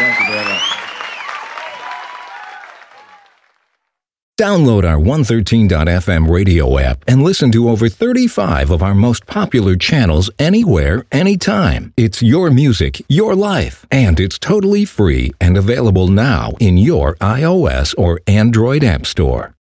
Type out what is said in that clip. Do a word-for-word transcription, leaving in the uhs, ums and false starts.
Thank you very much. Download our one thirteen dot f m radio app and listen to over thirty-five of our most popular channels anywhere, anytime. It's your music, your life, and it's totally free and available now in your iOS or Android app store.